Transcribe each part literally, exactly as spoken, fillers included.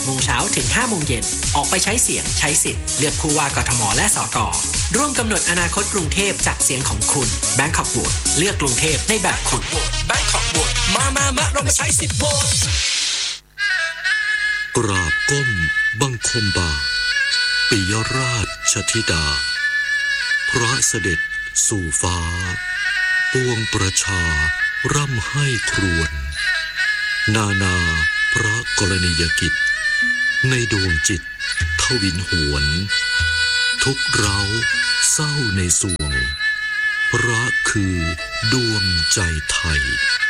โมงเช้าถึงห้าโมงเย็นออกไปใช้เสียงใช้สิทธิ์เลือกผู้ว่ากทมและสกร่วมกำหนดอนาคตกรุงเทพจากเสียงของคุณ Bangkok Vote เลือกกรุงเทพในแบบคุณ Bangkok Vote มามามาเรามาใช้สิทธิ์โหวตกราบก้มบังคมบาปิยราชธิดาพระเสด็จสู่ฟ้าปวงประชาร่ำให้ครวญนานาพระกรณียกิจในดวงจิตทวินหวนทุกเร้าเศร้าในสวงพระคือดวงใจไทย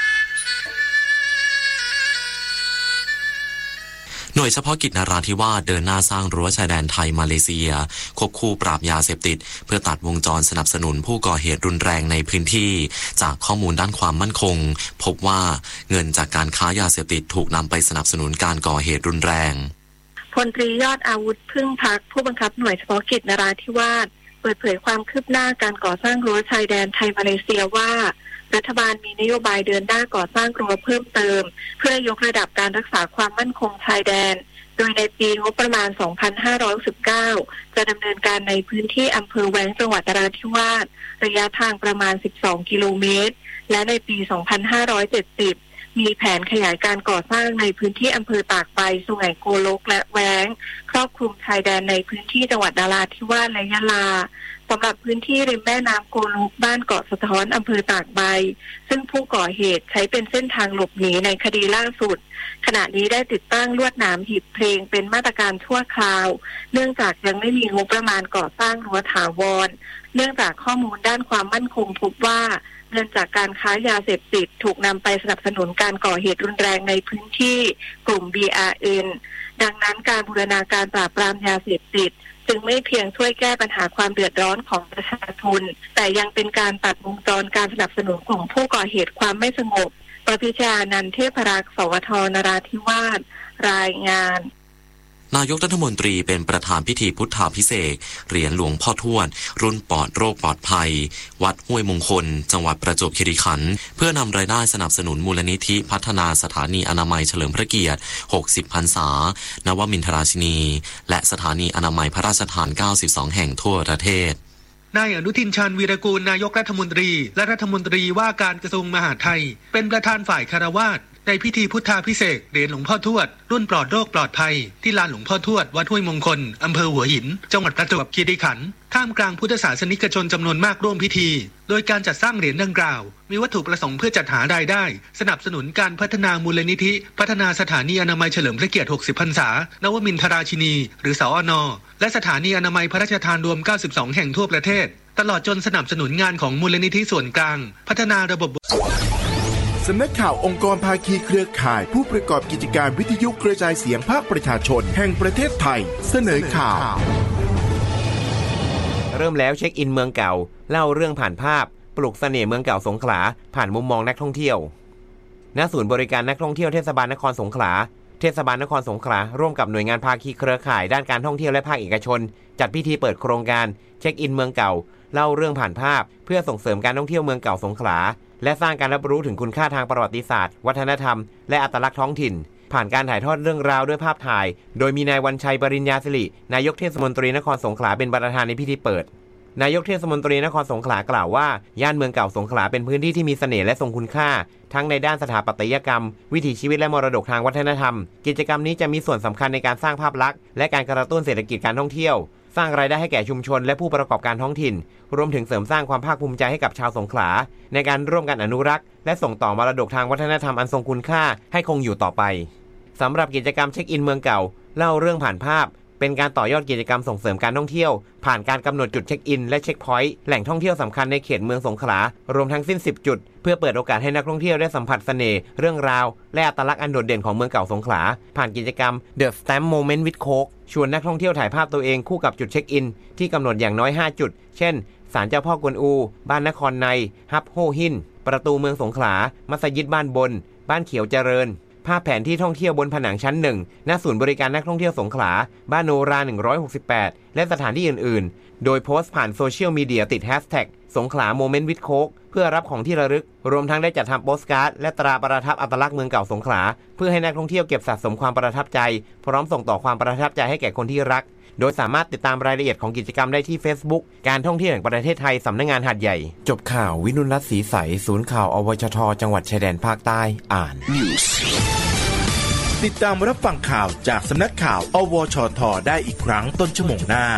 หน่วยเฉพาะกิจนราธิวาสเดินหน้าสร้างรั้วชายแดนไทยมาเลเซียควบคู่ปราบยาเสพติดเพื่อตัดวงจรสนับสนุนผู้ก่อเหตุรุนแรงในพื้นที่จากข้อมูลด้านความมั่นคงพบว่าเงินจากการค้ายาเสพติดถูกนำไปสนับสนุนการก่อเหตุรุนแรงพลตรียอดอาวุธพึ่งพักผู้บังคับหน่วยเฉพาะกิจนราธิวาสเปิดเผยความคืบหน้าการก่อสร้างรั้วชายแดนไทยมาเลเซียว่ารัฐบาลมีนโยบายเดินหน้าก่อสร้างรั้วเพิ่มเติมเพื่อยกระดับการรักษาความมั่นคงชายแดนโดยในปีงบประมาณ สองพันห้าร้อยสิบเก้า จะดำเนินการในพื้นที่อำเภอแว้งจังหวัดนราธิวาสระยะทางประมาณสิบสองกิโลเมตรและในปี สองพันห้าร้อยเจ็ดสิบ มีแผนขยายการก่อสร้างในพื้นที่อำเภอตากใบสุไหงโกลกและแว้งครอบคลุมชายแดนในพื้นที่จังหวัดนราธิวาสและยะลาสำหรับพื้นที่ริมแม่น้ำโกลุกบ้านเกาะสะท้อนอำเภอตากใบซึ่งผู้ก่อเหตุใช้เป็นเส้นทางหลบหนีในคดีล่าสุดขณะนี้ได้ติดตั้งลวดหนามหีบเพลงเป็นมาตรการชั่วคราวเนื่องจากยังไม่มีงบประมาณก่อสร้างรั้วถาวรเนื่องจากข้อมูลด้านความมั่นคงพบว่าเงินจากการค้ายาเสพติดถูกนำไปสนับสนุนการก่อเหตุรุนแรงในพื้นที่กลุ่ม บี อาร์ เอ็น ดังนั้นการบูรณาการปราบปรามยาเสพติดจึงไม่เพียงช่วยแก้ปัญหาความเดือดร้อนของประชาชนแต่ยังเป็นการตัดวงจรการสนับสนุนของผู้ก่อเหตุความไม่สงบปพิชานันท์เทพรักษ์ สวท นราธิวาสรายงานนายกรัฐมนตรีเป็นประธานพิธีพุทธาภิเษกเหรียญหลวงพ่อทวดรุ่นปลอดโรคปลอดภัยวัดห้วยมงคลจังหวัดประจวบคีรีขันธ์เพื่อนำรายได้สนับสนุนมูลนิธิพัฒนาสถานีอนามัยเฉลิมพระเกียรติหกสิบพรรษานวมินทราชินีและสถานีอนามัยพระราชทานเก้าสิบสองแห่งทั่วประเทศนายอนุทินชาญวีรกูลนายกรัฐมนตรีและรัฐมนตรีว่าการกระทรวงมหาดไทยเป็นประธานฝ่ายคฤหัสถ์ในพิธีพุทธาภิเษกเหรียญหลวงพ่อทวดรุ่นปลอดโรคปลอดภัยที่ลานหลวงพ่อทวดวัดห้วยมงคลอำเภอหัวหินจังหวัดประจวบคีรีขันธ์ท่ามกลางพุทธศาสนิกชนจำนวนมากร่วมพิธีโดยการจัดสร้างเหรียญดังกล่าวมีวัตถุประสงค์เพื่อจัดหารายได้สนับสนุนการพัฒนามูลนิธิพัฒนาสถานีอนามัยเฉลิมพระเกียรติหกสิบพรรษานวมินทราชินีหรือสอน.และสถานีอนามัยพระราชทานรวมเก้าสิบสองแห่งทั่วประเทศตลอดจนสนับสนุนงานของมูลนิธิส่วนกลางพัฒนาระบบสำนักข่าวองค์กรภาคีเครือข่ายผู้ประกอบกิจการวิทยุกระจายเสียงภาคประชาชนแห่งประเทศไทยเสนอข่าวเริ่มแล้วเช็คอินเมืองเก่าเล่าเรื่องผ่านภาพปลุกเสน่ห์เมืองเก่าสงขลาผ่านมุมมองนักท่องเที่ยวณศูนย์บริการนักท่องเที่ยวเทศบาลนครสงขลาเทศบาลนครสงขลาร่วมกับหน่วยงานภาคีเครือข่ายด้านการท่องเที่ยวและภาคเอกชนจัดพิธีเปิดโครงการเช็คอินเมืองเก่าเล่าเรื่องผ่านภาพเพื่อส่งเสริมการท่องเที่ยวเมืองเก่าสงขลาและสร้างการรับรู้ถึงคุณค่าทางประวัติศาสตร์วัฒนธรรมและอัตลักษณ์ท้องถิ่นผ่านการถ่ายทอดเรื่องราวด้วยภาพถ่ายโดยมีนายวันชัยปริญญาสิรินายกเทศมนตรีนครสงขลาเป็นประธานในพิธีเปิดนายกเทศมนตรีนครสงขลากล่าวว่าย่านเมืองเก่าสงขลาเป็นพื้นที่ที่มีเสน่ห์และทรงคุณค่าทั้งในด้านสถาปัตยกรรมวิถีชีวิตและมรดกทางวัฒนธรรมกิจกรรมนี้จะมีส่วนสำคัญในการสร้างภาพลักษณ์และการกระตุ้นเศรษฐกิจการท่องเที่ยวสร้างรายได้ให้แก่ชุมชนและผู้ประกอบการท้องถิ่นรวมถึงเสริมสร้างความภาคภูมิใจให้กับชาวสงขลาในการร่วมกันอนุรักษ์และส่งต่อมรดกทางวัฒนธรรมอันทรงคุณค่าให้คงอยู่ต่อไปสำหรับกิจกรรมเช็คอินเมืองเก่าเล่าเรื่องผ่านภาพเป็นการต่อยอดกิจกรรมส่งเสริมการท่องเที่ยวผ่านการกำหนดจุดเช็คอินและเช็คพอยต์แหล่งท่องเที่ยวสำคัญในเขตเมืองสงขลารวมทั้งสิ้นสิบจุดเพื่อเปิดโอกาสให้นักท่องเที่ยวได้สัมผัสเสน่ห์เรื่องราวและอัตลักษณ์อันโดดเด่นของเมืองเก่าสงขลาผ่านกิจกรรม The Stamp Moment with Coke ชวนนักท่องเที่ยวถ่ายภาพตัวเองคู่กับจุดเช็คอินที่กำหนดอย่างน้อยห้าจุดเช่นศาลเจ้าพ่อกวนอูบ้านนครในฮับโฮหินประตูเมืองสงขลามัสยิดบ้านบนบ้านเขียวเจริญภาพแผนที่ท่องเที่ยวบนผนังชั้นหนึ่งณศูนย์บริการนักท่องเที่ยวสงขลาบ้านโนราหนึ่งร้อยหกสิบแปดและสถานที่อื่นๆโดยโพสต์ผ่านโซเชียลมีเดียติดแฮชแท็กสงขลาโมเมนต์วิดโคกเพื่อรับของที่ระลึกรวมทั้งได้จัดทำโปสการ์ดและตราประทับอัตลักษณ์เมืองเก่าสงขลาเพื่อให้นักท่องเที่ยวเก็บสะสมความประทับใจพร้อมส่งต่อความประทับใจให้แก่คนที่รักโดยสามารถติดตามรายละเอียดของกิจกรรมได้ที่ Facebook การท่องเที่ยวแห่งประเทศไทยสำนักงานหาดใหญ่จบข่าววินุรัตน์ศรีใสศูนย์ข่าวอวชทจังหวัดชายแดนภาคใต้อ่านติดตามรับฟังข่าวจากสำนักข่าวอวชทได้อีกครั้งต้นชั่วโมงหน้า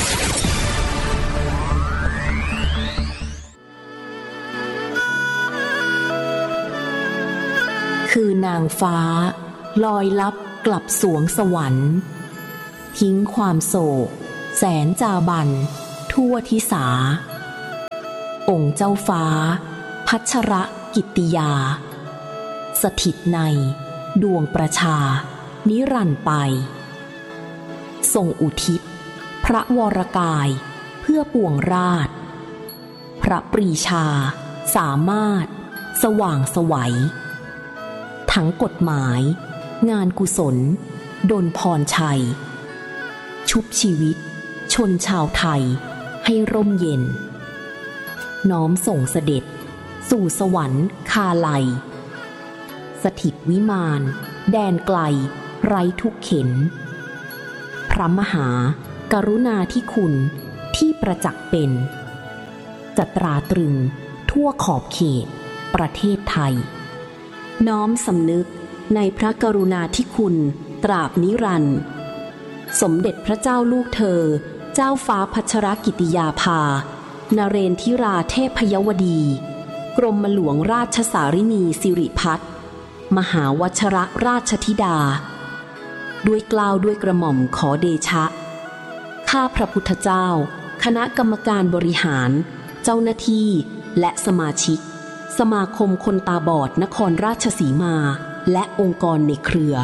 คือนางฟ้าลอยลับกลับสวงสวรรค์ทิ้งความโศกแสนจาบันทั่วทิสาองค์เจ้าฟ้าพัชรกิตติยาสถิตในดวงประชานิรันดร์ไปทรงอุทิศพระวรกายเพื่อปวงราชพระปรีชาสามารถสว่างไสวทั้งกฎหมายงานกุศลดลพรชัยชุบชีวิตชนชาวไทยให้ร่มเย็นน้อมส่งเสด็จสู่สวรรค์คาลัยสถิตวิมานแดนไกลไร้ทุกเข็ญพระมหากรุณาธิคุณที่ประจักษ์เป็นจะตราตรึงทั่วขอบเขตประเทศไทยน้อมสำนึกในพระกรุณาธิคุณตราบนิรันดร์สมเด็จพระเจ้าลูกเธอเจ้าฟ้าพัชรกิติยาภานเรนทิราเทพยวดีกรมหลวงราชสารินีสิริพัฒน์มหาวชรราชธิดาด้วยเกล้าด้วยกระหม่อมขอเดชะข้าพระพุทธเจ้าคณะกรรมการบริหารเจ้าหน้าที่และสมาชิกสมาคมคนตาบอดนครราชสีมาและองค์กรในเครือ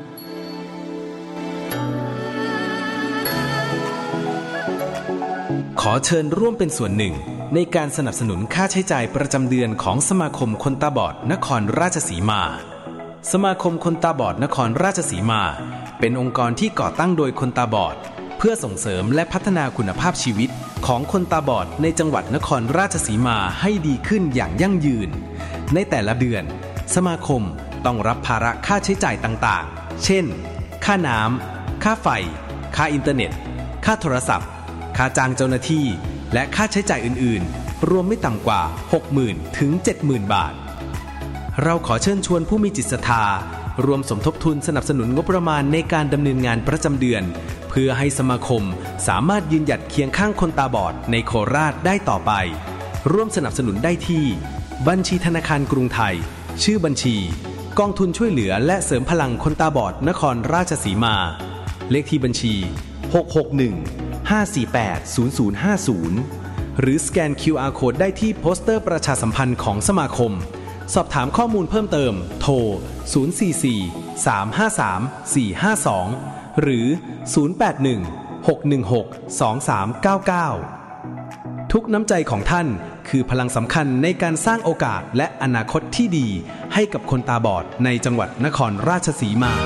ขอเชิญร่วมเป็นส่วนหนึ่งในการสนับสนุนค่าใช้จ่ายประจำเดือนของสมาคมคนตาบอดนครราชสีมาสมาคมคนตาบอดนครราชสีมาเป็นองค์กรที่ก่อตั้งโดยคนตาบอดเพื่อส่งเสริมและพัฒนาคุณภาพชีวิตของคนตาบอดในจังหวัดนครราชสีมาให้ดีขึ้นอย่างยั่งยืนในแต่ละเดือนสมาคมต้องรับภาระค่าใช้จ่ายต่างๆเช่นค่าน้ำค่าไฟค่าอินเทอร์เน็ตค่าโทรศัพท์ค่าจ้างเจ้าหน้าที่และค่าใช้จ่ายอื่นๆรวมไม่ต่ำกว่า หกหมื่น ถึง เจ็ดหมื่น บาทเราขอเชิญชวนผู้มีจิตศรัทธารวมสมทบทุนสนับสนุนงบประมาณในการดำเนินงานประจำเดือนเพื่อให้สมาคมสามารถยืนหยัดเคียงข้างคนตาบอดในโคราชได้ต่อไปร่วมสนับสนุนได้ที่บัญชีธนาคารกรุงไทยชื่อบัญชีกองทุนช่วยเหลือและเสริมพลังคนตาบอดนครราชสีมาเลขที่บัญชีหก หก หนึ่ง ห้า สี่ แปด ศูนย์ ศูนย์ ห้า ศูนย์หรือสแกน คิว อาร์ Code ได้ที่โปสเตอร์ประชาสัมพันธ์ของสมาคมสอบถามข้อมูลเพิ่มเติมโทรศูนย์ สี่ สี่ สาม ห้า สาม สี่ ห้า สองหรือศูนย์ แปด หนึ่ง หก หนึ่ง หก สอง สาม เก้า เก้าทุกน้ำใจของท่านคือพลังสำคัญในการสร้างโอกาสและอนาคตที่ดีให้กับคนตาบอดในจังหวัดนครราชสีมา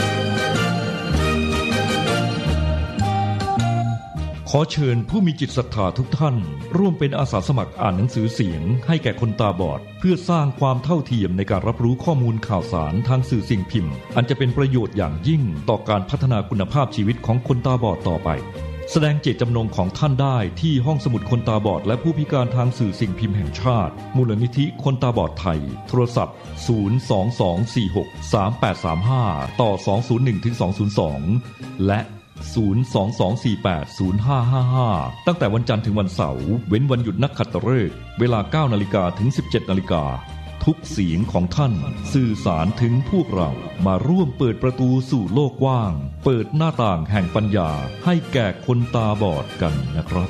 ขอเชิญผู้มีจิตศรัทธาทุกท่านร่วมเป็นอาสาสมัครอ่านหนังสือเสียงให้แก่คนตาบอดเพื่อสร้างความเท่าเทียมในการรับรู้ข้อมูลข่าวสารทางสื่อสิ่งพิมพ์อันจะเป็นประโยชน์อย่างยิ่งต่อการพัฒนาคุณภาพชีวิตของคนตาบอดต่อไปแสดงเจตจำนงของท่านได้ที่ห้องสมุดคนตาบอดและผู้พิการทางสื่อสิ่งพิมพ์แห่งชาติมูลนิธิคนตาบอดไทยโทรศัพท์ศูนย์ สอง สอง สี่ หก สาม แปด สาม ห้าต่อสอง ศูนย์ หนึ่ง ถึง สอง ศูนย์ สองและศูนย์ สอง สอง สี่ แปด ศูนย์ ห้า ห้า ห้าตั้งแต่วันจันทร์ถึงวันเสาร์เว้นวันหยุดนักขัตฤกษ์เวลา เก้านาฬิกา ถึง สิบเจ็ดนาฬิกาทุกเสียงของท่านสื่อสารถึงพวกเรามาร่วมเปิดประตูสู่โลกกว้างเปิดหน้าต่างแห่งปัญญาให้แก่คนตาบอดกันนะครับ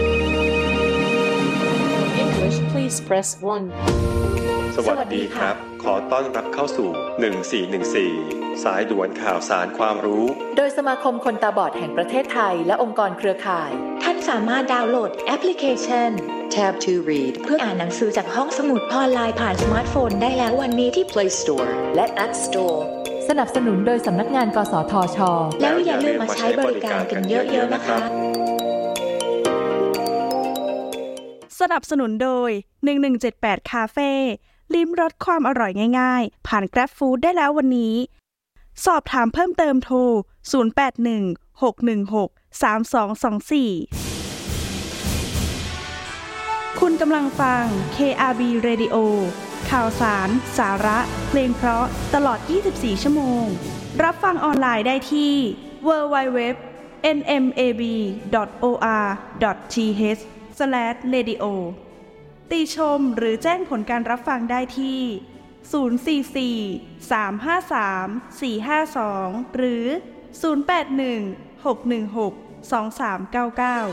English please press one สวัสดีครับขอต้อนรับเข้าสู่หนึ่งสี่หนึ่งสี่สายด่วนข่าวสารความรู้โดยสมาคมคนตาบอดแห่งประเทศไทยและองค์กรเครือข่ายท่านสามารถดาวน์โหลดแอปพลิเคชัน Tab to Read เพื่ออ่านหนังสือจากห้องสมุดออนไลน์ผ่านสมาร์ทโฟนได้แล้ววันนี้ที่ Play Store และ App Store สนับสนุนโดยสำนักงานกสทช. แล้วอย่าลืมมาใช้บริการกันเยอะๆนะคะสนับสนุนโดยหนึ่งหนึ่งเจ็ดแปดคาเฟ่ลิ้มรสความอร่อยง่ายๆผ่าน Grab Food ได้แล้ววันนี้สอบถามเพิ่มเติมโทรศูนย์ แปด หนึ่ง หก หนึ่ง หก สาม สอง สอง สี่ คุณกำลังฟัง เค อาร์ บี Radio ข่าวสาร สาระ เพลงเพราะตลอดยี่สิบสี่ชั่วโมงรับฟังออนไลน์ได้ที่ ดับเบิลยู ดับเบิลยู ดับเบิลยู ดอท เอ็น เอ็ม เอ บี ดอท โอ อาร์ ดอท ที เอช สแลช เรดิโอ ติชมหรือแจ้งผลการรับฟังได้ที่ศูนย์ สี่ สี่ สาม ห้า สาม สี่ ห้า สองหรือศูนย์ แปด หนึ่ง หก หนึ่ง หก สอง สาม เก้า เก้า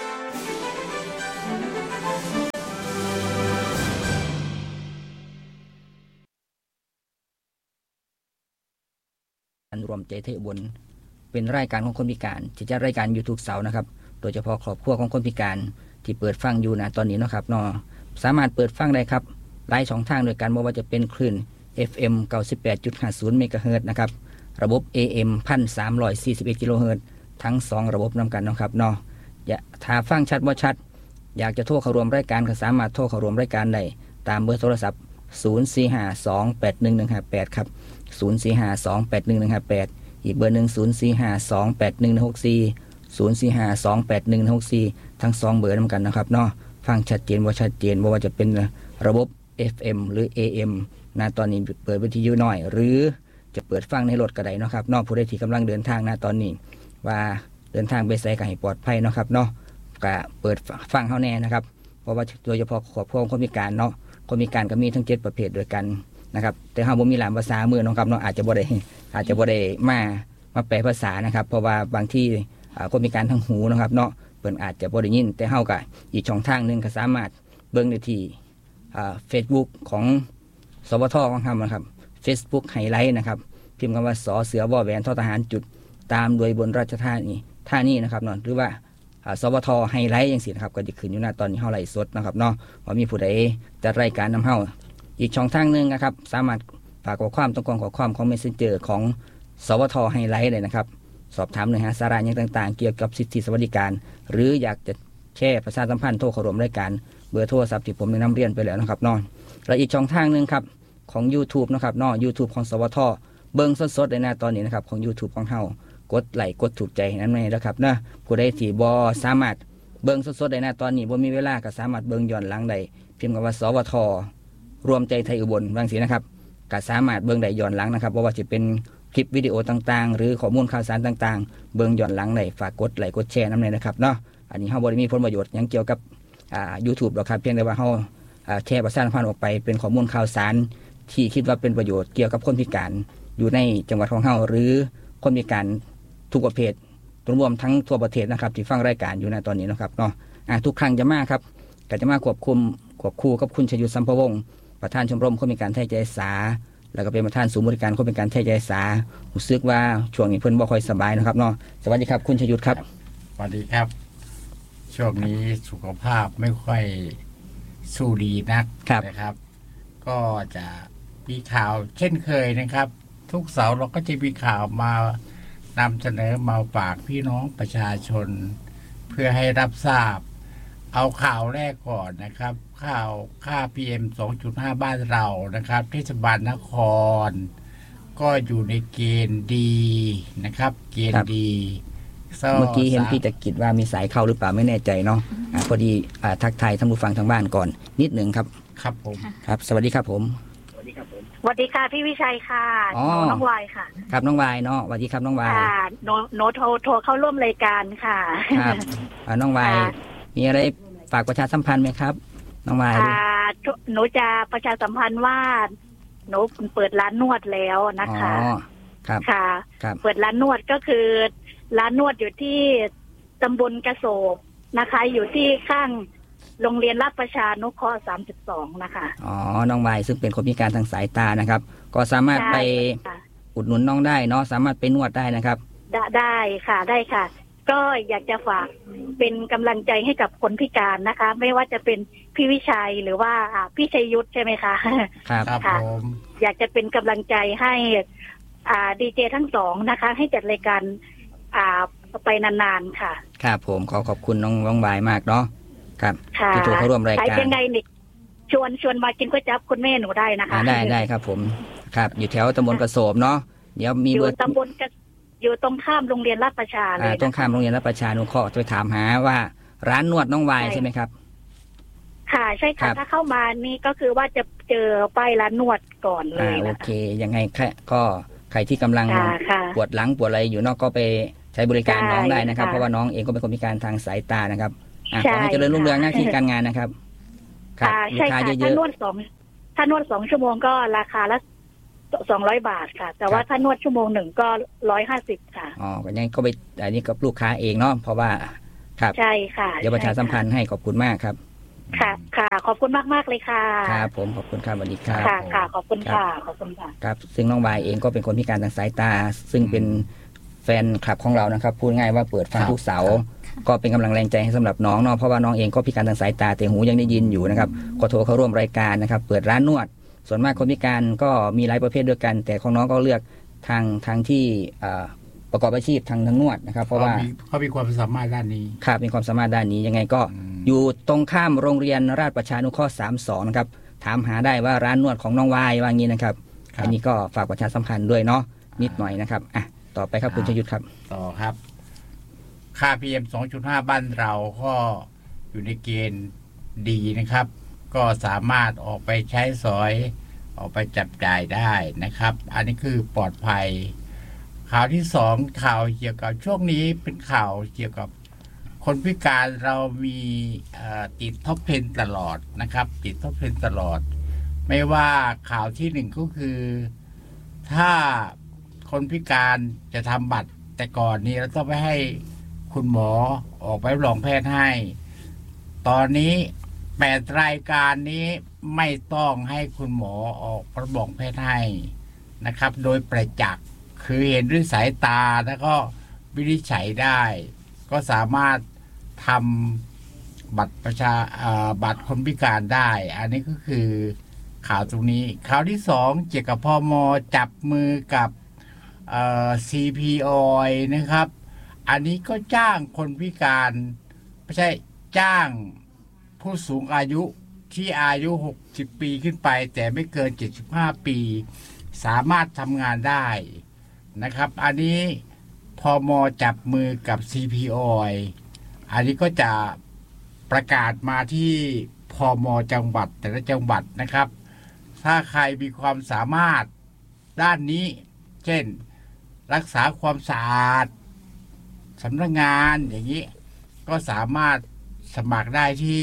รวมใจไทยอุบลเป็นรายการของคนพิการที่จะรายการอยู่ทุกเสาร์นะครับโดยเฉพาะครอบครัวของคนพิการที่เปิดฟังอยู่นะตอนนี้นะครับเนาะสามารถเปิดฟังได้ครับหลายช่องทางโดยกันไม่ว่าจะเป็นคลื่น เอฟ เอ็ม เก้าสิบแปดจุดห้าศูนย์ เมกะเฮิรตซ์นะครับระบบ เอ เอ็ม หนึ่งพันสามร้อยสี่สิบเอ็ด กิโลเฮิรตซ์ทั้งสองระบบนำกันนะครับเนาะอย่าถ้าฟังชัดบ่ชัดอยากจะโทรเข้าร่วมรายการก็สามารถโทรเข้าร่วมรายการได้ตามเบอร์โทรศัพท์ศูนย์ สี่ ห้า สอง แปด หนึ่ง หนึ่ง ห้า แปดครับศูนย์ สี่ ห้า สอง แปด หนึ่ง หนึ่ง ห้า แปดอีกเบอร์หนึ่งศูนย์ สี่ ห้า สอง แปด หนึ่ง หนึ่ง หก สี่ ศูนย์ สี่ ห้า สอง แปด หนึ่ง หนึ่ง หก สี่ทั้งสองเบอร์นำกันนะครับเนาะฟังชัดเจนบ่ชัดเจนบ่ว่าจะเป็นระบบ เอฟ เอ็ม หรือ เอ เอ็ม ณตอนนี้เปิดวิทยุน้อยหรือจะเปิดฟังในรถก็ได้เนาะครับเนาะผู้ใดที่กำลังเดินทางณตอนนี้ว่าเดินทางไปไสก็ให้ปลอดภัยเนาะครับเนาะก็เปิดฟังเฮาแน่นะครับเพราะว่าโดยเฉพาะครอบครัวคนพิการเนาะคนพิการก็มีทั้งเจ็ดประเภทด้วยกันนะครับแต่เฮาบ่มีหลายภาษามือเนาะครับเนาะอาจจะบ่ได้อาจจะบ่ได้มามาแปลภาษานะครับเพราะว่าบางที่คนพิการทางหูนะครับเนาะเพิ่นอาจจะบ่ได้ยินแต่เฮาก็อีกช่องทางนึงก็สามารถเบิ่งได้ที่อ่า Facebook ของสวทของเฮานะครับ Facebook ไฮไลท์นะครับพิมพ์คำว่าสอเสือวอแหวนทอทหารจุดตามโดยบนราชธานีท่านี้นะครับเนาะหรือว่าสวทไฮไลท์จังซี่นะครับก็จะขึ้นอยู่หน้าตอนนี้เฮาไลฟ์สดนะครับเนาะว่ามีผู้ใดจัดรายการนำเฮาอีกช่องทางนึงนะครับสามารถฝากข้อความต้องการข้อความของ Messenger ของสวทไฮไลท์เลยนะครับสอบถามเนื้อหาสาระอย่างต่างๆเกี่ยวกับสิทธิสวัสดิการหรืออยากจะแชร์ประชาสัมพันธ์โทรเข้าร่วมรายการเบอร์โทรศัพท์ที่ผมได้นำเรียนไปแล้วนะครับเนาะและอีกช่องทางนึงครับของ YouTube นะครับเนาะ YouTube ของสวทเบิ่งสดๆในหน้าตอนนี้นะครับของ YouTube ของเฮากดไลค์กดถูกใจนั่นเองนะครับนะผู้ใดที่บ่สามารถเบิ่งสดๆในหน้าตอนนี้บ่มีเวลาก็สามารถเบิ่งย้อนหลังได้พิมพ์คำว่าสวทรวมใจไทยอุบลบางสีนะครับก็สามารถเบิ่งได้ย้อนหลังนะครับเพราะว่าจะเป็นคลิปวิดีโอต่างๆหรือข้อมูลข่าวสารต่างๆเบิ่งย้อนหลังได้ฝากกดไลค์กดแชร์นั่นเองนะครับเนาะอันนี้เฮาบ่ได้มีผลประโยชน์หยังเกี่ยวกับอ่า YouTube หรอกครับเพียงแต่ว่าเฮาอ่าแชร์ประชาสัมพันธ์ออกไปเป็นข้อมูลข่าวสารที่คิดว่าเป็นประโยชน์เกี่ยวกับคนพิการอยู่ในจังหวัดของเฮาหรือคนพิการทุกประเภทรวมทั้งทั่วประเทศนะครับที่ฟังรายการอยู่ในตอนนี้นะครับเนาะอ่าทุกครั้งจะมาครับก็จะมาควบคุมควบคู่กับคุณชยุทธสัมภวงศ์ประธานชมรมคนพิการไทยใจสาแล้วก็เป็นประธานศูนย์บริการคนพิการไทยใจสารู้สึกว่าช่วงนี้เพิ่นบ่ค่อยสบายนะครับเนาะสวัสดีครับคุณชยุทธครับสวัสดีครับช่วงนี้สุขภาพไม่ค่อยสู้ดีนักนะครับก็จะมีข่าวเช่นเคยนะครับทุกเสาร์เราก็จะมีข่าวมานำเสนอมาฝากพี่น้องประชาชนเพื่อให้รับทราบเอาข่าวแรกก่อนนะครับข่าวค่า พี เอ็ม สองจุดห้า บ้านเรานะครับเทศบาลนครก็อยู่ในเกณฑ์ดีนะครับเกณฑ์ดีเมื่อกี้เห็นพี่จะกิจว่ามีสายเข้าหรือเปล่าไม่แน่ใจเนาะอ่าพอดีอ่าทักทายท่านผู้ฟังทางบ้านก่อนนิดหนึ่งครับครับผมครับสวัสดีครับผมสวัสดีครับผมสวัสดีค่ะพี่วิชัยค่ะน้องวายค่ะครับน้องวายเนาะสวัสดีครับน้องวายค่ะโนโนโทรโทรเข้าร่วมรายการค่ะครับอ่าน้องวายมีอะไรฝากประชาสัมพันธ์ไหมครับน้องวายอ่าหนูจะประชาสัมพันธ์ว่าหนูเปิดร้านนวดแล้วนะคะอ๋อครับค่ะเปิดร้านนวดก็คือร้านนวดอยู่ที่ตำบลกระโสบนะคะอยู่ที่ข้างโรงเรียนราชประชานุเคราะห์สามสิบสองนะคะอ๋อน้องวายซึ่งเป็นคนพิการทางสายตานะครับก็สามารถไปอุดหนุนน้องได้เนาะสามารถไปนวดได้นะครับได้ได้ค่ะได้ค่ะก็อยากจะฝากเป็นกำลังใจให้กับคนพิการนะคะไม่ว่าจะเป็นพี่วิชัยหรือว่าพี่ชัยยุทธใช่ไหมคะครับครับผมอยากจะเป็นกำลังใจให้อ่าดีเจทั้งสองนะคะให้จัดรายการอ่าไปนานๆค่ะครับผมขอขอบคุณน้องน้องวายมากเนาะครับค่ะที่โทรเข้าร่วมรายการใคยังไงนี่ชวนชวนมากินก๋วยจั๊บคุณแม่หนูได้นะคะได้ได้ครับผมครับอยู่แถวตำบลกระโสมเนาะเดี๋ยวมีอเบยู่อร์ตำบลกระอยู่ตรงข้ามโรงเรียนราชประชาเลยอ่าตรงข้ามโรงเรียนรัฐประชานุเคราะห์จะไปถามหาว่าร้านนวดน้องวายใช่ไหมครับค่ะใช่ครัค่ะบถ้าเข้ามานี่ก็คือว่าจะเจอป้ายร้านนวดก่อนเลอ่าย โอนะเคยังไงแค่ก็ใครที่กำลังค่ะค่ะปวดหลังปวดอะไรอยู่นอกก็ไปใช้บริการใช่น้องได้นะครับค่ะเพราะว่าน้องเองก็เป็นคนพิการทางสายตานะครับอ่ะใช่ขอให้เจริญรุ่งเรืองค่ะหน้าที่การงานนะครับครับค่ะลูกใช่ค้าค่ะเยถ้าอะนวดสองถ้านวดสองชั่วโมงก็ราคาละสองร้อยบาทค่ะ แต่ว่าถ้านวดชั่วโมงหนึ่งก็ร้อยห้าสิบค่ะๆอ๋อก็ยังก็ไปอันนี้กับลูกค้าเองเนาะเพราะว่าครับใช่ค่ะเดี๋ยวประชาสัมพันธ์ให้ขอบคุณมากครับค่ะค่ะขอบคุณมากมากๆเลยค่ะครับผมขอบคุณครับสวัสดีครับค่ะค่ะขอบคุณครับค่ะขอบคุณค่ะครับซึ่งน้องวายเองก็เป็นคนพิการทางสายตา ซึ่งเป็นแฟนคลับของเรานะครับพูดง่ายว่าเปิดฟังทุกเสาร์ก็เป็นกำลังแรงใจให้สำหรับน้องเนาะเพราะว่าน้องเองก็พิการทางสายตาแต่หูยังได้ยินอยู่นะครับก็โทรเข้าร่วมรายการนะครับเปิดร้านนวดส่วนมากคนพิการก็มีหลายประเภทด้วยกัน แต่ของน้องก็เลือกทางทางที่อ่าประกอบอาชีพทางทางนวดนะครับเพราะว่าเขามีความสามารถด้านนี้ครับมีความสามารถด้านนี้ยังไงก็อยู่ตรงข้ามโรงเรียนราชประชานุเคราะห์สามสิบสองนะครับถามหาได้ว่าร้านนวดของน้องวายว่างี้นะครับอันนี้ก็ฝากประชาสัมพันธ์ด้วยเนาะนิดหน่อยนะครับอ่ะต่อไปครับคุณชยุทธครับต่อครับ ค่า พี เอ็ม สองจุดห้า บ้านเราก็อยู่ในเกณฑ์ดีนะครับ ก็สามารถออกไปใช้สอยออกไปจับจ่ายได้นะครับ อันนี้คือปลอดภัยข่าวที่สองข่าวเกี่ยวกับช่วงนี้เป็นข่าวเกี่ยวกับคนพิการเรามีติดท็อปสิบตลอดนะครับ ติดท็อปสิบตลอด ไม่ว่าข่าวที่หนึ่งก็คือถ้าคนพิการจะทำบัตรแต่ก่อนนี้เราต้องไปให้คุณหมอออกไปรับรองแพทย์ให้ตอนนี้แปดรายการนี้ไม่ต้องให้คุณหมอออกรับรองแพทย์ให้นะครับโดยประจักษ์คือเห็นด้วยสายตาแล้วก็วินิจฉัยได้ก็สามารถทำบัตรประชาบัตรคนพิการได้อันนี้ก็คือข่าวตรงนี้ข่าวที่สองเกี่ยวกับพม.จับมือกับเอ่อ ซี พี โอ นะครับอันนี้ก็จ้างคนพิการไม่ใช่จ้างผู้สูงอายุที่อายุหกสิบปีขึ้นไปแต่ไม่เกินเจ็ดสิบห้าปีสามารถทำงานได้นะครับอันนี้พม.จับมือกับ ซี พี โอ อันนี้ก็จะประกาศมาที่พม.จังหวัดแต่ละจังหวัดนะครับถ้าใครมีความสามารถด้านนี้เช่นรักษาความสะอาดสำนักงานอย่างนี้ก็สามารถสมัครได้ที่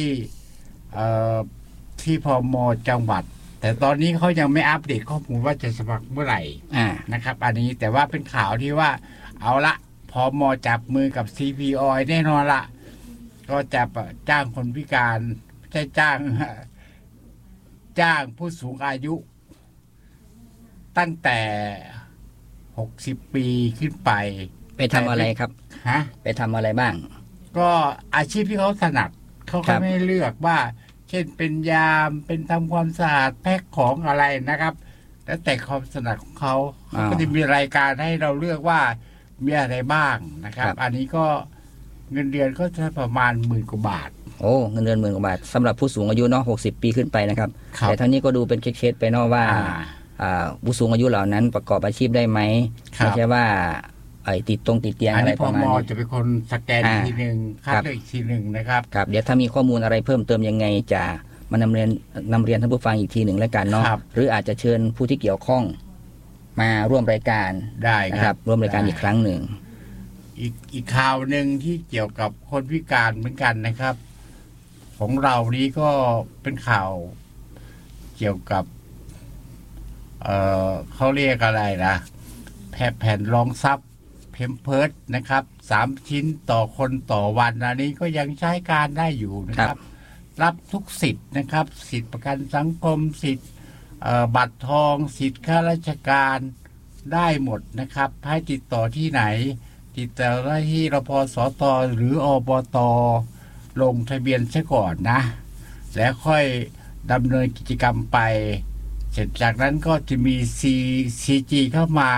ที่พม.จังหวัดแต่ตอนนี้เขายังไม่อัปเดตข้อมูลว่าจะสมัครเมื่อไหร่นะครับอันนี้แต่ว่าเป็นข่าวที่ว่าเอาละพม.จับมือกับ ซี พี โอ แน่นอนละก็จะจ้างคนพิการไม่ใช่จ้างจ้างผู้สูงอายุตั้งแต่หกสิบปีขึ้นไปไปทำอะไรครับฮะไปทำอะไรบ้างก็อาชีพที่เขาถนัดเขาก็ไม่เลือกว่าเช่นเป็นยามเป็นทำความสะอาดแพ็คของอะไรนะครับแล้วแต่ความถนัดของเขาเขาก็จะมีรายการให้เราเลือกว่ามีอะไรบ้างนะครับอันนี้ก็เงินเดือนก็จะประมาณหมื่นกว่าบาทโอ้เงินเดือนหมื่นกว่าบาทสำหรับผู้สูงอายุเนาะหกสิบปีขึ้นไปนะครับแต่ทั้งนี้ก็ดูเป็นเคสๆไปเนาะว่าผู้สูงอายุเหล่านั้นประกอบอาชีพได้ไหมไม่ใช่ว่าไอ้ติดตรงติดเตียงอะไรประมาณนี้จะเป็นคนสแกนอีกทีหนึ่งคัดอีกทีหนึ่งนะครับครับเดี๋ยวถ้ามีข้อมูลอะไรเพิ่มเติมยังไงจะมานำเรียนนำเรียนท่านผู้ฟังอีกทีหนึ่งแล้วกันเนาะหรืออาจจะเชิญผู้ที่เกี่ยวข้องมาร่วมรายการได้นะครับร่วมรายการอีกครั้งหนึ่งอีกอีกข่าวหนึ่งที่เกี่ยวกับคนพิการเหมือนกันนะครับของเรานี้ก็เป็นข่าวเกี่ยวกับเอ่อเขาเรียกอะไรนะแผ่นแผ่นรองซับเพมเพิร์สนะครับสามชิ้นต่อคนต่อวันอันนี้ก็ยังใช้การได้อยู่นะครับรับทุกสิทธิ์นะครับสิทธิประกันสังคมสิทธิ์บัตรทองสิทธิ์ข้าราชการได้หมดนะครับให้ติดต่อที่ไหนติดต่อได้ที่รพสตหรืออบตลงทะเบียนซะก่อนนะแล้วค่อยดำเนินกิจกรรมไปเสร็จจากนั้นก็จะมี ซี จี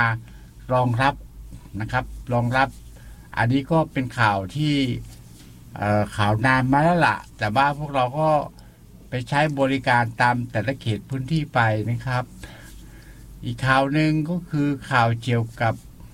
เข้ามารองรับนะครับรองรับอันนี้ก็เป็นข่าวที่เอ่อข่าวนานมาแล้วล่ะแต่ว่าพวกเราก็ไปใช้บริการตามแต่ละเขตพื้นที่ไปนะครับอีกข่าวหนึ่งก็คือข่าวเกี่ยวกับ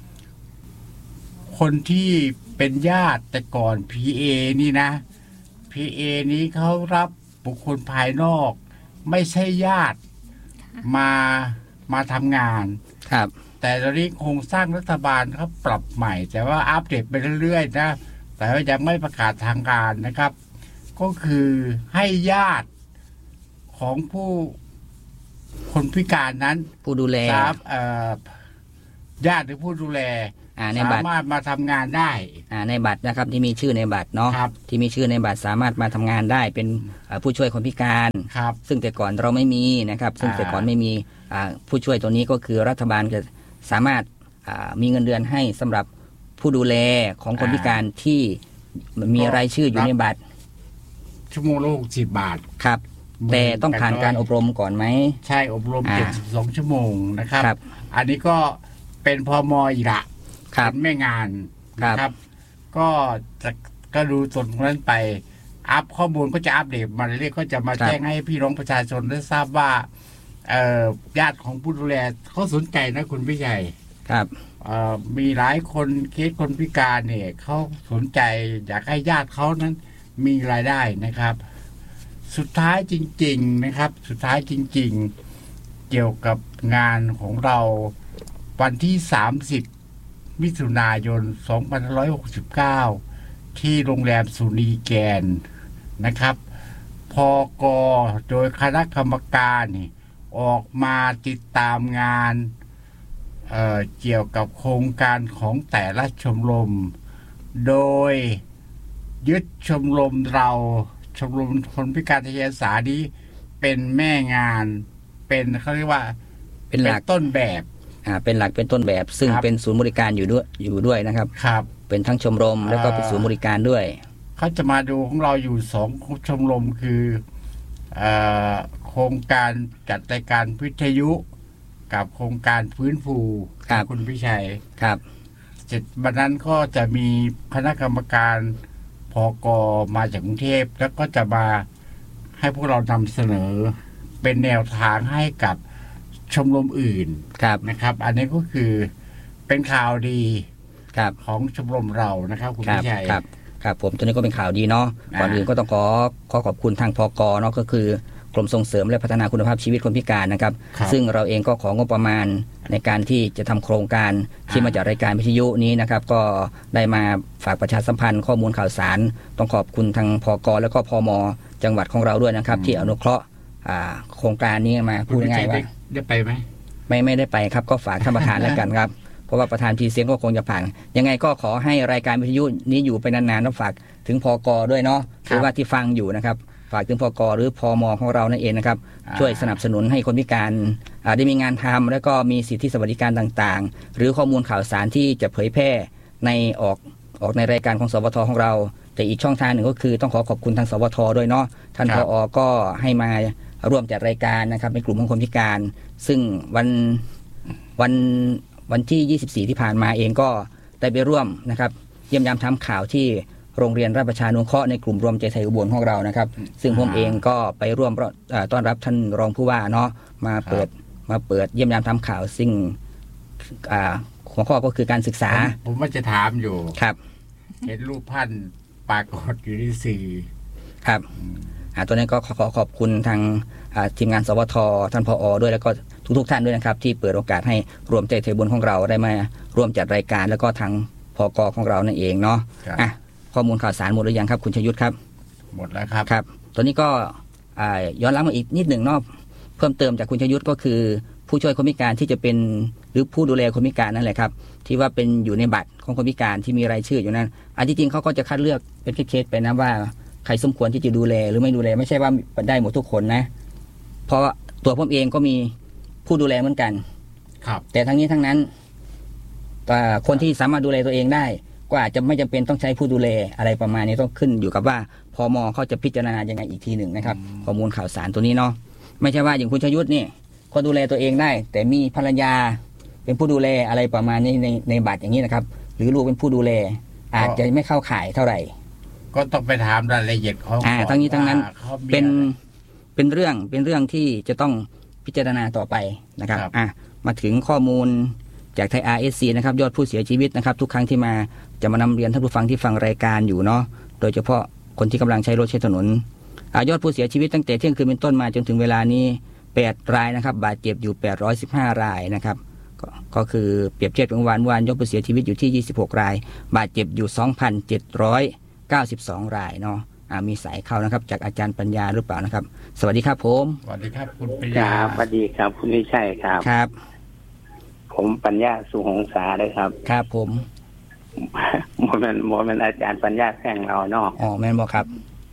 คนที่เป็นญาติแต่ก่อน พี เอ นี่นะ พี เอ นี้เขารับบุคคลภายนอกไม่ใช่ญาติมามาทำงานครับแต่ตอนนี้โครงสร้างรัฐบาลเขาปรับใหม่แต่ว่าอัปเดตไปเรื่อยๆนะแต่ว่ายังไม่ประกาศทางการนะครับ ก็คือให้ญาติของผู้คนพิการนั้นผู้ดูแลครับเอ่อญาติหรือผู้ดูแลสามารถมาทำงานได้ในบัตรนะครับที่มีชื่อในบัตรเนาะที่มีชื่อในบัตรสามารถมาทำงานได้เป็นผู้ช่วยคนพิการซึ่งแต่ก่อนเราไม่มีนะครับซึ่งแต่ก่อนไม่มีผู้ช่วยตัวนี้ก็คือรัฐบาลจะสามารถมีเงินเดือนให้สำหรับผู้ดูแลของคนพิการที่มีรายชื่ออยู่ในบัตรชั่วโมงละหกสิบบาทครับแต่ต้องผ่านการอบรมก่อนไหมใช่อบรมเจ็ดสิบสองชั่วโมงนะครับอันนี้ก็เป็นพม.อีกละเป็นแม่งานนะครับก็จะก็ดูส่วนนั้นไปอัพข้อมูลก็จะอัปเดตมาเรื่อยๆก็จะมาแจ้งให้พี่น้องประชาชนได้ทราบว่าเอ่อญาติของผู้ดูแลเขาสนใจนะคุณพี่ใหญ่ครับเอ่อมีหลายคนเคสคนพิการเนี่ยเขาสนใจอยากให้ญาติเขานั้นมีรายได้นะครับสุดท้ายจริงๆนะครับสุดท้ายจริงๆเกี่ยวกับงานของเราวันที่สามสิบมิถุนายนสองพันห้าร้อยหกสิบเก้าที่โรงแรมสุนีแกนนะครับพก.โดยคณะกรรมการออกมาติดตามงานเอ่อเกี่ยวกับโครงการของแต่ละชมรมโดยยึดชมรมเราชมรมคนพิการทางการศึกษานี้เป็นแม่งานเป็นเขาเรียกว่าเป็นหลักต้นแบบอ่าเป็นหลักเป็นต้นแบบซึ่งเป็นศูนย์บริการอยู่ด้วยอยู่ด้วยนะครับครับเป็นทั้งชมรมแล้วก็เป็นศูนย์บริการด้วยเขาจะมาดูของเราอยู่สองชมรมคือเอ่อโครงการจัดรายการวิทยุกับโครงการฟื้นฟูคุณพิชัยครับเสร็จวันนั้นก็จะมีคณะกรรมการพก.มาจากกรุงเทพแล้วก็จะมาให้พวกเรานำเสนอเป็นแนวทางให้กับชมรมอื่นนะครับอันนี้ก็คือเป็นข่าวดีของชมรมเรานะครับคุณพิชัยครับครับผมตัวนี้ก็เป็นข่าวดีเนาะก่อนอื่นก็ต้องขอขอขอบคุณทางพก.เนาะก็คือกรมส่งเสริมและพัฒนาคุณภาพชีวิตคนพิการนะครับซึ่งเราเองก็ของงบประมาณในการที่จะทำโครงการที่มาจากรายการวิทยุนี้นะครับก็ได้มาฝากประชาสัมพันธ์ข้อมูลข่าวสารต้องขอบคุณทางพก.แล้วก็พม.จังหวัดของเราด้วยนะครับที่อนุเคราะห์โครงการนี้มาพูดง่ายๆว่าได้ไปไหมไม่ไม่ได้ไปครับก็ฝากท่านประธานแล้วกันครับเพราะว่าประธานพรีเซนต์ก็คงจะผ่านยังไงก็ขอให้รายการวิทยุนี้อยู่ไปนานๆแล้วฝากถึงพก.ด้วยเนาะหรือว่าที่ฟังอยู่นะครับฝากถึงพก.หรือพม.ของเรานั่นเองนะครับช่วยสนับสนุนให้คนพิการได้มีงานทำแล้วก็มีสิทธิสวัสดิการต่างๆหรือข้อมูลข่าวสารที่จะเผยแพร่ในออกออกในรายการของสวทของเราแต่อีกช่องทางหนึ่งก็คือต้องขอขอบคุณทางสวทด้วยเนาะท่านผอ.ก็ให้มาร่วมจัดรายการนะครับในกลุ่มของคนพิการซึ่งวันวันวันที่ยี่สิบสี่ที่ผ่านมาเองก็ได้ไปร่วมนะครับเยี่ยมยามทำข่าวที่โรงเรียนราชประชานุเคราะห์ในกลุ่มรวมใจไทยอุบลของเรานะครับซึ่งผมเองก็ไปร่วมต้อนรับท่านรองผู้ว่าเนาะมาเปิดมาเปิดเยี่ยมยามทำข่าวซึ่งหัวข้อก็คือการศึกษาผมว่าจะถามอยู่ครับเห็นรูปพันปรากฏอยู่ในสื่อครับตัวนี้ก็ขอขอบคุณทางทีมงานสวทท่านผอ.ด้วยแล้วก็ทุกๆท่านด้วยนะครับที่เปิดโอกาสให้รวมใจไทยอุบลของเราได้มาร่วมจัดรายการแล้วก็ทางพก.ของเรานั่นเองเนาะอ่ะข้อมูลข่าวสารหมดหรือยังครับคุณชยุทธครับหมดแล้วครับครับตอนนี้ก็ย้อนหลังมาอีกนิดหนึ่งเนาะเพิ่มเติมจากคุณชยุทธก็คือผู้ช่วยคนพิการที่จะเป็นหรือผู้ดูแลคนพิการนั่นแหละครับที่ว่าเป็นอยู่ในบัตรของคนพิการที่มีรายชื่ออยู่นั้นอันที่จริงเขาก็จะคัดเลือกเป็นเคสๆไปนะว่าใครสมควรที่จะดูแลหรือไม่ดูแลไม่ใช่ว่าได้หมดทุกคนนะเพราะตัวผมเองก็มีผู้ดูแลเหมือนกันครับแต่ทั้งนี้ทั้งนั้นคนที่สามารถดูแลตัวเองได้ก็อาจจะไม่จำเป็นต้องใช้ผู้ดูแลอะไรประมาณนี้ต้องขึ้นอยู่กับว่าพม.เขาจะพิจารณายังไงอีกทีหนึ่งนะครับข้อมูลข่าวสารตัวนี้เนาะไม่ใช่ว่าอย่างคุณชยุทธนี่ก็ดูแลตัวเองได้แต่มีภรรยาเป็นผู้ดูแลอะไรประมาณนี้ในในบัตรอย่างนี้นะครับหรือลูกเป็นผู้ดูแลอาจจะไม่เข้าข่ายเท่าไหร่ก็ต้องไปถามรายละเอียดเขาอ่าทั้งนี้ทั้งนั้นเป็นเป็นเรื่องเป็นเรื่องที่จะต้องพิจารณาต่อไปนะครับอ่ะมาถึงข้อมูลจากไทย อาร์ เอส ซี นะครับยอดผู้เสียชีวิตนะครับทุกครั้งที่มาจะมานำเรียนท่านผู้ฟังที่ฟังรายการอยู่เนาะโดยเฉพาะคนที่กำลังใช้รถใช้ถนนยอดผู้เสียชีวิตตั้งแต่เที่ยงคืนเป็นต้นมาจนถึงเวลานี้แปดรายนะครับบาดเจ็บอยู่แปดร้อยสิบห้ารายนะครับกก็คือเปรียบเทียบกับวันวานยอดผู้เสียชีวิตอยู่ที่ยี่สิบหกรายบาดเจ็บอยู่ สองพันเจ็ดร้อยเก้าสิบสอง รายเนาะมีสายเข้านะครับจากอาจารย์ปัญญาหรือเปล่านะครับสวัสดีครับผมสวัสดีครับคุณปัญญาสวัสดีครับคุณวิชัยครับครับผมปัญญาสุหงษาเลยครับครับผมโมเมนโมเมนอาจารย์ปัญญาแข่งเราเนาะอ๋อแม่นบอกครับ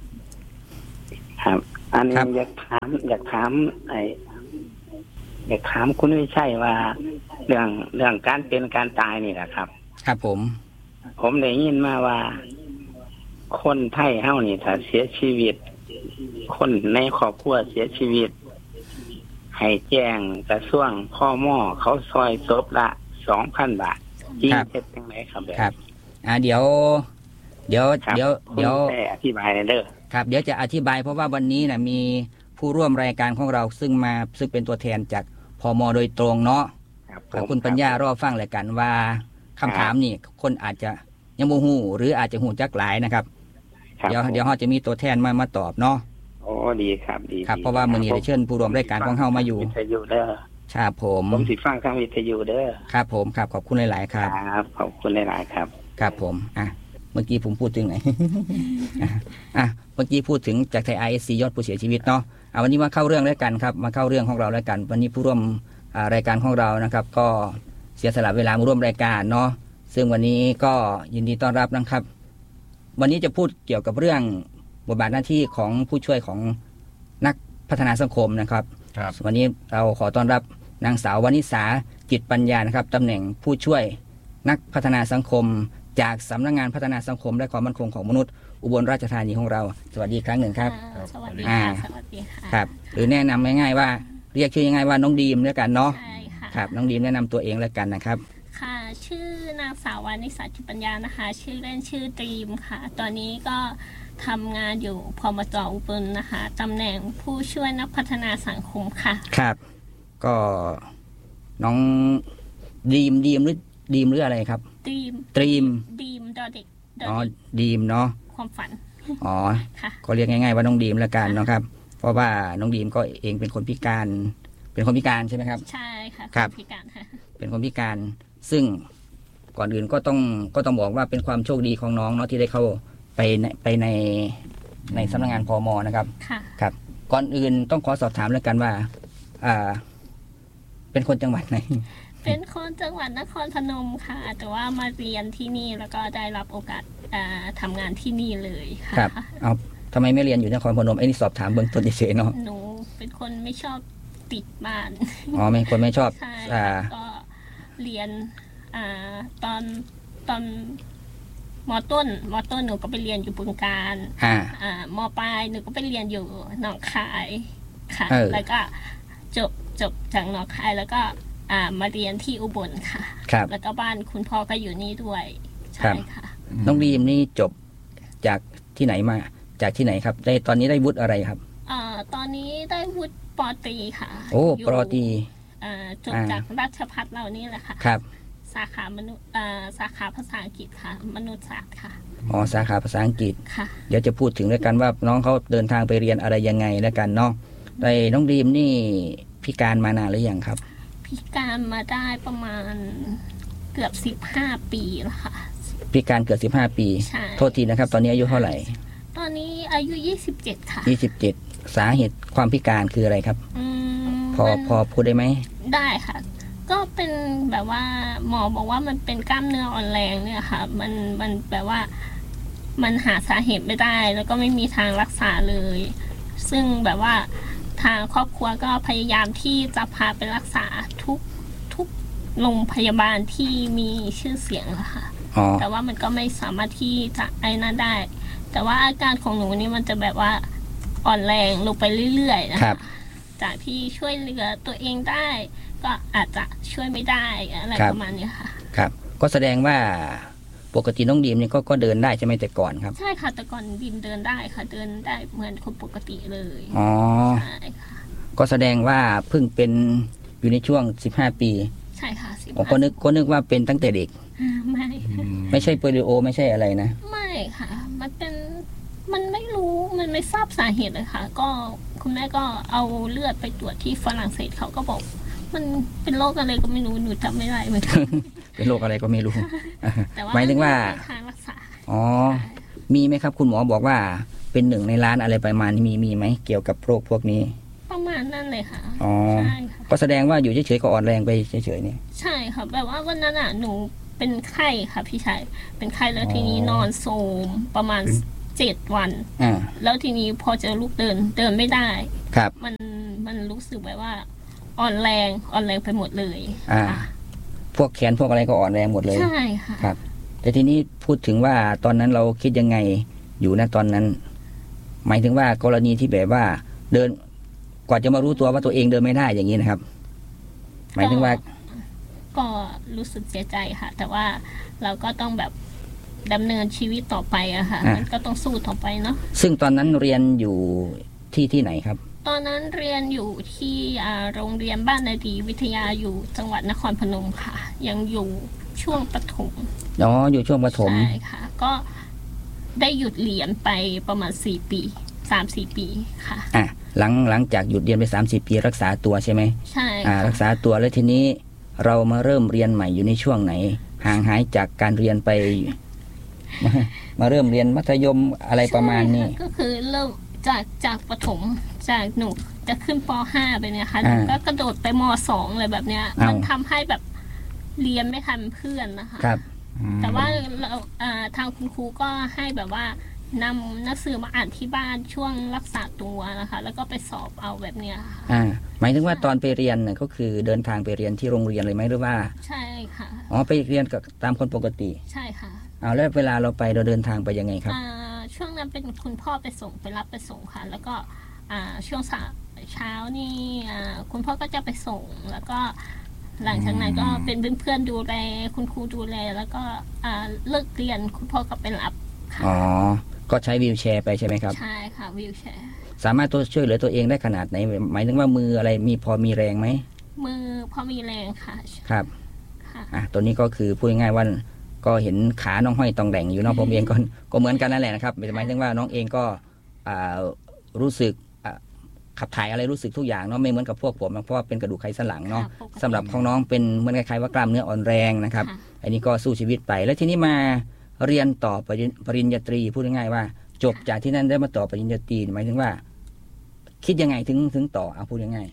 ครับอันนี้อยากถามอยากถามไออยากถามคุณวิชัยว่าเรื่องเรื่องการเป็นการตายนี่แหละครับครับผมผมได้ยินมาว่าคนไทยเฮานี่ถ้าเสียชีวิตคนในครอบครัวเสียชีวิตให้แจ้งกระทรวงพ่อหม้อเขาซอยศพละ สองพัน บาทจริงเท็จจังได๋ครับครับอ่าเดี๋ยวเดี๋ยวเดี๋ยวเดี๋ยวอธิบายเด้อครับเดี๋ยวจะอธิบายเพราะว่าวันนี้น่ะมีผู้ร่วมรายการของเราซึ่งมาซึ่งเป็นตัวแทนจากพม.โดยตรงเนาะครับคุณปัญญารอฟังรายการว่าคำถามนี่คนอาจจะยังบ่ฮู้หรืออาจจะฮู้จักหลายนะครับเดี๋ยวเดี๋ยวเฮาจะมีตัวแทนมามาตอบเนาะโอ้ดีครับดีครับเพราะว่ามื้อนี้ได้เชิญผู้ร่วมรายการของเฮามาอยู่วิทยุเด้อครับผมผมสิฟังทางวิทยุเด้อครับผมครับขอบคุณหลายๆครับครับขอบคุณหลายๆครับครับผมอ่ะเมื่อกี้ผมพูดถึงไหน อ่ะเมื่อกี้พูดถึงจากไทย อาร์ เอส ซี ยอดผู้เสียชีวิตเนาะอ่ะวันนี้มาเข้าเรื่องแล้วกันครับมาเข้าเรื่องของเราแล้วกันวันนี้ผู้ร่วมรายการของเรานะครับก็เสียสละเวลามาร่วมรายการเนาะซึ่งวันนี้ก็ยินดีต้อนรับนะครับวันนี้จะพูดเกี่ยวกับเรื่องบทบาทหน้าที่ของผู้ช่วยของนักพัฒนาสังคมนะครับวันนี้เราขอต้อนรับนางสาววณิษาจิตปัญญานะครับตำแหน่งผู้ช่วยนักพัฒนาสังคมจากสำนักงานพัฒนาสังคมและความมั่นคงของมนุษย์อุบลราชธานีของเราสวัสดีครั้งหนึ่งครับสวัสดีค่ะสวัสดีค่ะครับหรือแนะนำง่ายๆว่าเรียกชื่อยังไงว่าน้องดีมแล้วกันเนาะครับน้องดีมแนะนำตัวเองแล้วกันนะครับค่ะชื่อนางสาววณิษาจิตปัญญานะคะชื่อเล่นชื่อตรีมค่ะตอนนี้ก็ทำงานอยู่พมจ.อุบลนะคะตำแหน่งผู้ช่วยนักพัฒนาสังคมค่ะครับก็น้องดีมดีมหรือดีมหรืออะไรครับตรีมตรีมดีมดอเด็กอ๋อดีมเนาะความฝันอ๋อก็เรียกง่ายๆว่าน้องดีมแล้วกันเนาะครับเพราะว่าน้องดีมก็เองเป็นคนพิการเป็นคนพิการใช่ไหมครับใช่ค่ะครับพิการค่ะเป็นคนพิการซึ่งก่อนอื่นก็ต้องก็ต้องบอกว่าเป็นความโชคดีของน้องเนาะที่ได้เข้าไปในไปในในสำนักงานพม.นะครับค่ะครับก่อนอื่นต้องขอสอบถามแล้วกันว่าอ่าเป็นคนจังหวัดไหนเป็นคนจังหวัดนครพนมค่ะแต่ว่ามาเรียนที่นี่แล้วก็ได้รับโอกาสทำงานที่นี่เลยค่ะครับเอาทำไมไม่เรียนอยู่นครพนมไอ้นี่สอบถามเบื้องต้นเฉยๆเนาะหนูเป็นคนไม่ชอบติดบ้านอ๋อไม่คนไม่ชอบอ่าก็เรียนอ่าตอนตอนม.ต้นม.ต้นหนูก็ไปเรียนอยู่บึงกาฬอ่าอ่าม.ปลายหนูก็ไปเรียนอยู่หนองคายค่ะแล้วก็จบจบจากหนองคายแล้วก็อ่ามาเรียนที่อุบลค่ะแล้วก็บ้านคุณพ่อก็อยู่นี่ด้วยใช่ค่ะน้องดีมนี่จบจากที่ไหนมาจากที่ไหนครับได้ตอนนี้ได้วุฒิอะไรครับอ่าตอนนี้ได้วุฒิป.ตรีค่ะโอ้ป.ตรีอ่าจบจากราชภัฏเรานี่แหละค่ะครับสาขามนุษย์อ่าสาขาภาษาอังกฤษค่ะมนุษยศาสตร์ค่ะอ๋อสาขาภาษาอังกฤษค่ะเดี๋ยวจะพูดถึงด้วยกันว่าน้องเขาเดินทางไปเรียนอะไรยังไงแล้วกันเนาะได้น้องดีมนี่พิการมานานหรือยังครับพิการมาได้ประมาณเกือบสิบห้าปีแล้วค่ะพิการเกือบสิบห้าปีโทษทีนะครับตอนนี้อายุเท่าไหร่ตอนนี้อายุยี่สิบเจ็ดค่ะยี่สิบเจ็ดสาเหตุความพิการคืออะไรครับอืมพอพอพูดได้ไหมได้ค่ะก็เป็นแบบว่าหมอบอกว่ามันเป็นกล้ามเนื้ออ่อนแรงเนี่ยค่ะมันมันแบบว่ามันหาสาเหตุไม่ได้แล้วก็ไม่มีทางรักษาเลยซึ่งแบบว่าทางครอบครัวก็พยายามที่จะพาไปรักษาทุกทุกโรงพยาบาลที่มีชื่อเสียงแล้วค่ะแต่ว่ามันก็ไม่สามารถที่จะไอ้นั่นได้แต่ว่าอาการของหนูนี่มันจะแบบว่าอ่อนแรงลงไปเรื่อยๆนะคะจากที่ช่วยเหลือตัวเองได้ก็อาจจะช่วยไม่ได้อะไรประมาณนี้ค่ะครับก็แสดงว่าปกติน้องดีมเนี่ยก็ก็เดินได้ใช่ไหมแต่ก่อนครับใช่ค่ะแต่ก่อนดีมเดินได้ค่ะเดินได้เหมือนคนปกติเลยอ๋อใช่ค่ะก็แสดงว่าเพิ่งเป็นอยู่ในช่วงสิบห้าปีใช่ค่ะผมก็นึกก็นึกว่าเป็นตั้งแต่เด็กไม่ไม่ใช่โปลิโอไม่ใช่อะไรนะไม่ค่ะมันเป็นมันไม่รู้มันไม่ทราบสาเหตุเลยค่ะก็คุณแม่ก็เอาเลือดไปตรวจที่ฝรั่งเศสเขาก็บอกมันเป็นโรคอะไรก็ไม่รู้หนูจำไม่ได้เหมือนกันเป็นโรคอะไรก็ไม่รู้หมายถึงว่าทางรักษาอ๋อมีไหมครับคุณหมอบอกว่าเป็นหนึ่งในล้านอะไรประมาณนี้มีมีไหมเกี่ยวกับโรคพวกนี้ประมาณนั่นเลยค่ะอ๋อใช่ค่ะก็แสดงว่าอยู่เฉยๆก็อ่อนแรงไปเฉยๆนี่ใช่ค่ะแบบว่าวันนั้นอ่ะหนูเป็นไข้ค่ะพี่ชายเป็นไข้แล้วทีนี้นอนโซมประมาณเจ็ดวันแล้วทีนี้พอจะลุกเดินเดินไม่ได้ครับมันมันรู้สึกแบบว่าอ่อนแรงอ่อนแรงไปหมดเลยอ่าพวกแขนพวกอะไรก็อ่อนแรงหมดเลยใช่ค่ะครับแต่ทีนี้พูดถึงว่าตอนนั้นเราคิดยังไงอยู่นะตอนนั้นหมายถึงว่ากรณีที่แบบว่าเดินกว่าจะมารู้ตัวว่าตัวเองเดินไม่ได้อย่างนี้นะครับหมายถึงว่าก็รู้สึกเสียใจค่ะแต่ว่าเราก็ต้องแบบดำเนินชีวิตต่อไปอะค่ะมันก็ต้องสู้ต่อไปเนาะซึ่งตอนนั้นเรียนอยู่ที่ที่ไหนครับตอนนั้นเรียนอยู่ที่โรงเรียนบ้านนาดีวิทยาอยู่จังหวัดนครพนมค่ะยังอยู่ช่วงประถมอ๋ออยู่ช่วงประถมใช่ค่ะก็ได้หยุดเรียนไปประมาณสี่ปีสามสี่ปีค่ะอ่ะหลังหลังจากหยุดเรียนไปสามสี่ปีรักษาตัวใช่ไหมใช่อ่ารักษาตัวแล้วทีนี้เรามาเริ่มเรียนใหม่อยู่ในช่วงไหนห่างหายจากการเรียนไปมามาเริ่มเรียนมัธยมอะไรประมาณนี้ก็คือเริ่มจากจากประถมจากหนูจะขึ้นป.ห้า ไปเนี่ยค่ะหนูก็กระโดดไปม.สอง เลยแบบเนี้ยมันทำให้แบบเรียนไม่ทันเพื่อนนะคะครับแต่ว่าเราทางคุณครูก็ให้แบบว่านำหนังสือมาอ่านที่บ้านช่วงรักษาตัวนะคะแล้วก็ไปสอบเอาแบบเนี้ยค่ะอ่าหมายถึงว่าตอนไปเรียนเนี่ยก็คือเดินทางไปเรียนที่โรงเรียนเลยไหมหรือว่าใช่ค่ะอ๋อไปเรียนกับตามคนปกติใช่ค่ะเอาแล้วเวลาเราไปเราเดินทางไปยังไงครับอ่าช่วงนั้นเป็นคุณพ่อไปส่งไปรับไปส่งค่ะแล้วก็อ่าช่วงเช้านี่อ่าคุณพ่อก็จะไปส่งแล้วก็หลังจากนั้นก็เป็นเพื่อนๆดูแลคุณครูดูแลแล้วก็อ่าเลิกเรียนคุณพ่อก็ไปรับค่ะอ๋อก็ใช้วีลแชร์ไปใช่ไหมครับใช่ค่ะวีลแชร์สามารถตัวช่วยเหลือตัวเองได้ขนาดไหนหมายถึงว่ามืออะไรมีพอมีแรงไหมมือพอมีแรงค่ะครับอ่ะตัวนี้ก็คือพูดง่ายๆว่าก็เห็นขาน้องห้อยตองแดงอยู่น้องผมเองก็ก็เหมือนกันนั่นแหละนะครับหมายถึงว่าน้องเองก็อ่ารู้สึกขับถ่ายอะไรรู้สึกทุกอย่างเนาะไม่เหมือนกับพวกผมเพราะว่าเป็นกระดูกไขสันหลังเนาะสำหรับของน้องเป็นเหมือนคล้ายๆว่ากล้ามเนื้ออ่อนแรงนะครับอันนี้ก็สู้ชีวิตไปแล้วทีนี้มาเรียนต่อปริญญาตรีพูดง่ายๆว่าจบจากที่นั่นได้มาต่อปริญญาตรีหมายถึงว่าคิดยังไงถึงถึงต่อเอาพูดง่าย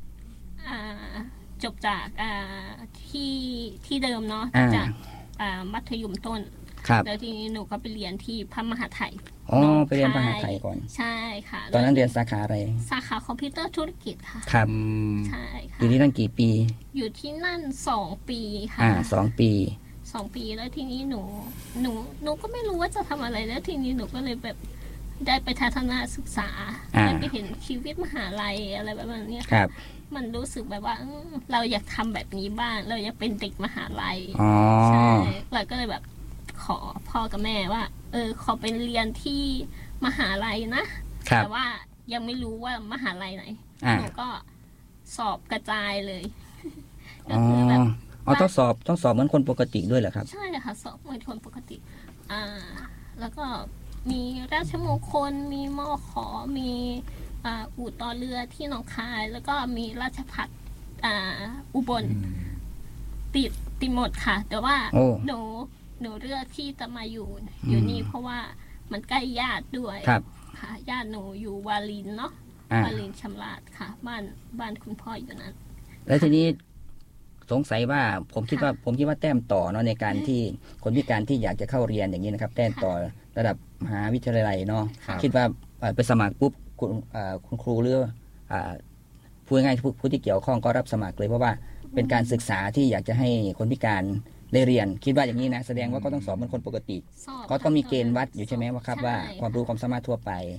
ๆจบจากที่ที่เดิมเนาะจากมัธยมต้นแล้วทีนี้หนูก็ไปเรียนที่พระมหาไทยอ๋อไปเรียนพระมหาไทยก่อนใช่ค่ะตอนนั้นเรียนสาขาอะไรสาขาคอมพิวเตอร์ธุรกิจค่ะครับใช่ค่ะอยู่ที่นั่นกี่ปีอยู่ที่นั่นสองปีค่ะอ่าสองปีสองปีแล้วทีนี้หนูหนูหนูก็ไม่รู้ว่าจะทำอะไรแล้วทีนี้หนูก็เลยแบบได้ไปทัศนศึกษาได้ไปเห็นชีวิตมหาลัยอะไรแบบนี้ครับมันรู้สึกแบบว่าเราอยากทำแบบนี้บ้างเราอยากเป็นเด็กมหาลัยใช่เราก็เลยแบบขอพ่อกับแม่ว่าเออขอไปเรียนที่มหาลัยนะแต่ว่ายังไม่รู้ว่ามหาลัยไหนหนูก็สอบกระจายเลยก็คือแบบอ๋อต้องสอบต้องสอบเหมือนคนปกติด้วยเหรอครับใช่ค่ะสอบเหมือนคนปกติอ่าแล้วก็มีราชมงคลมีมอขอมีอ่าอู่ต่อเรือที่หนองคายแล้วก็มีราชภัฏอ่าอุบลติดติดหมดค่ะแต่ว่าหนูหนูเลือกที่จะมาอยู่อยู่นี่เพราะว่ามันใกล้ญาติด้วยค่ะญาติหนูอยู่วาลินเนาะวาลินชำราดค่ะบ้านบ้านคุณพ่ออยู่นั้นแล้วทีนี้สงสัยว่าผมคิดว่าผมคิดว่าแต้มต่อเนาะในการที่คนพิการที่อยากจะเข้าเรียนอย่างนี้นะครับแต้มต่อระดับมหาวิทยาลัยเนาะคิดว่าไปสมัครปุ๊บคุณคุณครูหรือพูดง่ายๆผู้ที่เกี่ยวข้องก็รับสมัครเลยเพราะว่าเป็นการศึกษาที่อยากจะให้คนพิการได้เรียนคิดว่าอย่างนี้นะแสดงว่าก็ต้องสอบเหมือนคนปกติก็ต้องมีเกณฑ์วัดอยู่ใช่ไหมว่าครับว่าความรู้ความสามารถทั่วไป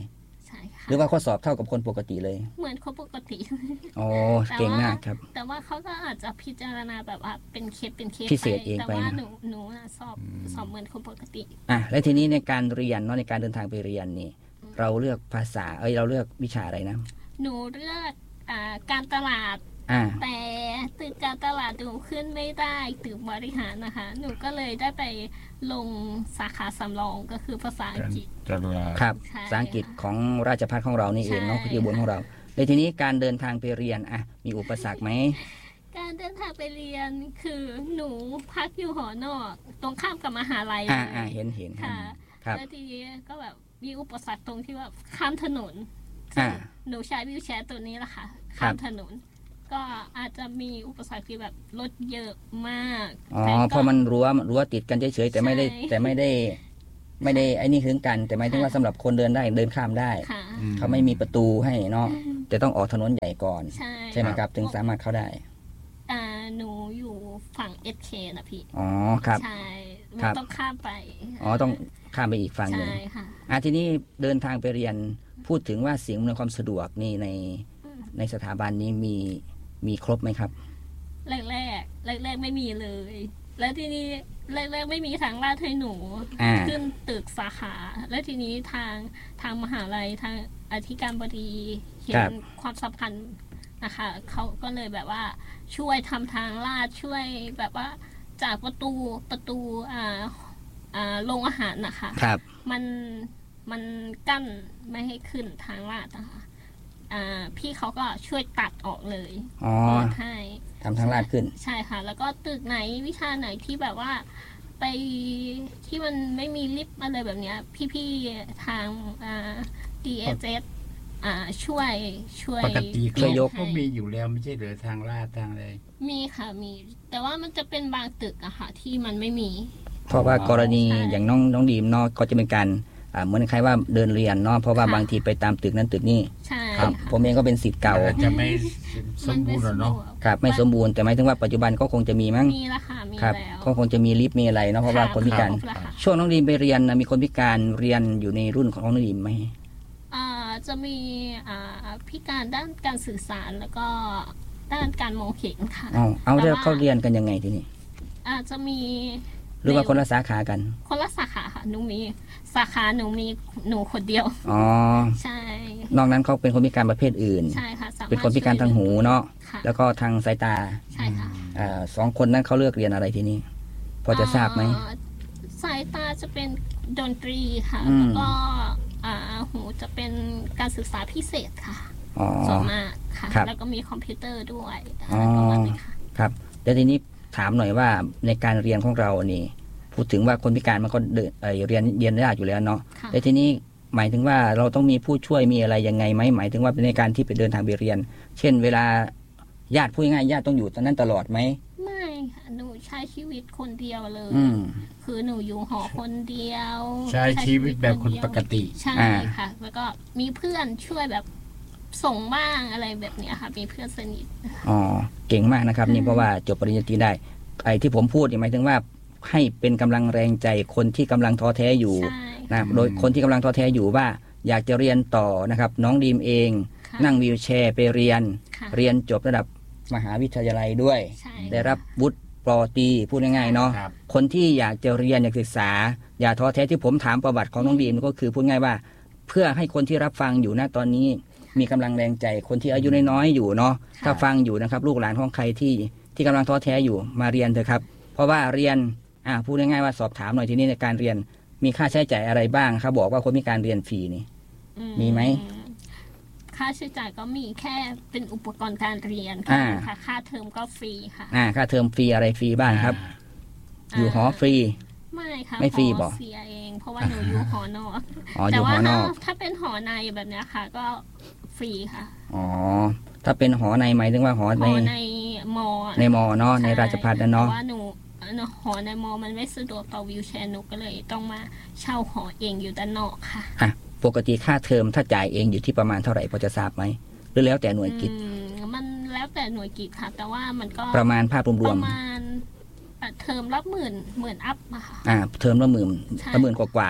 ใช่ค่ะหรือว่าข้อสอบเท่ากับคนปกติเลยเหมือนคนปกติโอ้เก่งมากครับแต่ว่าเขาก็อาจจะพิจารณาแบบว่าเป็นเคสเป็นเคสพิเศษเองไปแต่ว่าหนูหนูสอบสอบเหมือนคนปกติอ่ะแล้วทีนี้ในการเรียนเนาะในการเดินทางไปเรียนนี่เราเลือกภาษาเอ้ยเราเลือกวิชาอะไรนะหนูเลือกอ่าการตลาดแต่ตึกการตลาดหนูขึ้นไม่ได้ตึกบริหารนะคะหนูก็เลยได้ไปลงสาขาสำรองก็คือภาษาอังกฤษครับภาษาอังกฤษของราชภัฏของเรานี่เองเนาะที่บนของเราในทีนี้การเดินทางไปเรียนอ่ะมีอุปสรรคไหมการเดินทางไปเรียนคือหนูพักอยู่หอนอกตรงข้ามกับมหาลัยอ่าอ่าเห็นเห็นค่ะแล้วทีนี้ก็แบบมีอุปสรรคตรงที่ว่าข้ามถนนหนูใช้วิวแชร์ตัวนี้แหละค่ะข้ามถนนก็อาจจะมีอุปสรรคที่แบบรถเยอะมากอ๋อเพราะมันรั้วรั้วติดกันเฉยๆแต่ไม่ได้แต่ไม่ได้ไม่ได้ไอ้นี่ถึงกันแต่หมายถึงว่าสำหรับคนเดินได้เดินข้ามได้เขาไม่มีประตูให้เนาะแต่ต้องออกถนนใหญ่ก่อนใช่ไหมครับถึงสามารถเข้าได้อ่าหนูอยู่ฝั่ง เอส เค นะพี่อ๋อครับใช่มันต้องข้ามไปอ๋อต้องข้ามไปอีกฝั่งหนึ่งใช่ค่ะอ่ะทีนี้เดินทางไปเรียนพูดถึงว่าสิ่งอำนวยความสะดวกนี่ในในสถาบันนี้มีมีครบไหมครับแรกแรกแรกแรกไม่มีเลยแล้วทีนี้แรกแรกไม่มีทางลาดให้หนูขึ้นตึกสาขาแล้วทีนี้ทางทางมหาลัยทางอธิการบดีเห็นความสำคัญนะคะเขาก็เลยแบบว่าช่วยทำทางลาดช่วยแบบว่าจากประตูประตูอ่าอ่าโรงอาหารนะคะครับมันมันกั้นไม่ให้ขึ้นทางลาดนะคะอ่าพี่เขาก็ช่วยตัดออกเลยอ๋อให้ทำทางลาดขึ้นใช่ค่ะแล้วก็ตึกไหนวิชาไหนที่แบบว่าไปที่มันไม่มีลิฟต์อะไรแบบเนี้ยพี่ๆทางอ่า ดี เอส เอส อ่าช่วยช่วยปกติเคยยกก็มีอยู่แล้วไม่ใช่เหลือทางลาดทางอะไรมีค่ะมีแต่ว่ามันจะเป็นบางตึกอะค่ะที่มันไม่มีเพราะว่ากรณีอย่างน้องน้องดีมเนาะก็จะเป็นการเหมือนใครว่าเดินเรียนเนาะเพราะว่าบางทีไปตามตึกนั้นตึกนี้ครับผมเองก็เป็นศิษย์เก่าจะไม่สมบูรณ์เนาะครับไม่สมบูรณ์แต่หมายถึงว่าปัจจุบันก็คงจะมีมั้งมีแล้วค่ะมีแล้วก็คงจะมีลิฟต์มีอะไรเนาะเพราะว่าคนพิการช่วงน้องดีมไปเรียนมีคนพิการเรียนอยู่ในรุ่นของน้องดีมไหมอ่าจะมีอ่าพิการด้านการสื่อสารแล้วก็ด้านการมองเห็นค่ะอ๋อเอาเรื่องเขาเรียนกันยังไงทีนี้อาจจะมีหรือว่าคนละสาขากันคนละสาขาค่ะหนูมีสาขาหนูมีหนูคนเดียวอ๋อใช่นอกนั้นเขาเป็นคนพิการประเภทอื่นใช่ค่ะเป็นคนพิการทางหูเนาะแล้วก็ทางสายตาใช่ค่ะอ่าสองคนนั้นเขาเลือกเรียนอะไรทีนี้พอจะทราบไหมสายตาจะเป็นดนตรีค่ะแล้วก็อ่าหูจะเป็นการศึกษาพิเศษค่ะส่วนมากค่ะแล้วก็มีคอมพิวเตอร์ด้วยประมาณนี้ค่ะครับแล้วทีนี้ถามหน่อยว่าในการเรียนของเรานี่พูดถึงว่าคนพิการมันก็เรียนเรียนได้อยู่แล้วเนาะแต่ทีนี้หมายถึงว่าเราต้องมีผู้ช่วยมีอะไรยังไงไหมหมายถึงว่าในการที่ไปเดินทางไปเรียนเช่นเวลาญาติพูดง่ายญาติต้องอยู่ตอนนั้นตลอดไหมไม่ค่ะหนูใช้ชีวิตคนเดียวเลยคือหนูอยู่หอคนเดียวใช้ชีวิตแบบคนปกติใช่ค่ะแล้วก็มีเพื่อนช่วยแบบส่งบ้างอะไรแบบนี้ค่ะมีเพื่อนสนิทอ๋อเก่งมากนะครับนี่เพราะว่าจบปริญญาตรีได้ไอ้ที่ผมพูดหมายถึงว่าให้เป็นกำลังแรงใจคนที่กำลังท้อแท้อยู่นะโดยคนที่กำลังท้อแท้อยู่ว่าอยากจะเรียนต่อนะครับน้องดีมเองนั่งวีลแชร์ไปเรียนเรียนจบระดับมหาวิทยาลัยด้วยได้รับวุฒิปริญญาตรีพูดง่ายๆเนาะคนที่อยากจะเรียนอยากศึกษาอย่าท้อแท้ที่ผมถามประวัติของน้องดีมก็คือพูดง่ายว่าเพื่อให้คนที่รับฟังอยู่ณตอนนี้มีกำลังแรงใจคนที่อายุน้อยๆอยู่เนาะถ้าฟังอยู่นะครับลูกหลานของใครที่ที่กำลังท้อแท้อยู่มาเรียนเถอะครับเพราะว่าเรียนอ่าพูดง่ายๆว่าสอบถามหน่อยทีนี้ในการเรียนมีค่าใช้จ่ายอะไรบ้างครับบอกว่าคนมีการเรียนฟรีนี่มีไหมค่าใช้จ่ายก็มีแค่เป็นอุปกรณ์การเรียนค่ะค่าเทอมก็ฟรีค่ะอ่าค่าเทอมฟรีอะไรฟรีบ้างครับอยู่หอฟรีไม่ค่ะไม่ฟรีบอกเสียเองเพราะว่าหนูอยู่หอนอกแต่ว่าถ้าเป็นหอในแบบนี้ค่ะก็ฟรีค่ะอ๋อถ้าเป็นหอในหมายถึงว่าหอในในมอในมอเนาะในราชภัฏนะเนาะแต่ว่าหนูหอในมอมันไม่สะดวกต่อวิวแชร์หนูก็เลยต้องมาเช่าหอเองอยู่ด้านนอกค่ะอ่ะปกติค่าเทอมถ้าจ่ายเองอยู่ที่ประมาณเท่าไหร่พอจะทราบไหมหรือแล้วแต่หน่วยกิจมันแล้วแต่หน่วยกิจค่ะแต่ว่ามันก็ประมาณภาพรวมๆประมาณเทอมละหมื่นหมื่นอัพมาค่ะอ่าเทอมละหมื่นละหมื่นกว่าๆเนาะ